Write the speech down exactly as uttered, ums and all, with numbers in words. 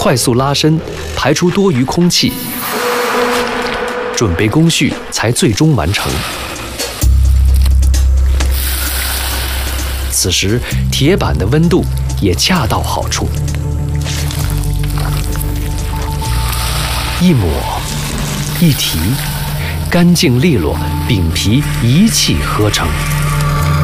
快速拉伸，排出多余空气，准备工序才最终完成。此时，铁板的温度也恰到好处，一抹一提，干净利落，饼皮一气呵成。